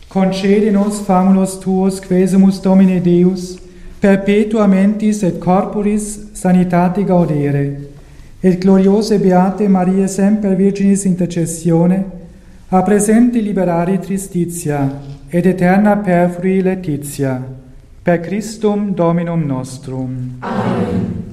Concede nos famulus tuos, quesumus Domine Deus, perpetua mentis et corporis sanitate gaudere, et gloriose beate Mariae semper Virginis intercessione, a presente liberare tristitia, et eterna perfrui laetitia, per Christum Dominum nostrum. Amen.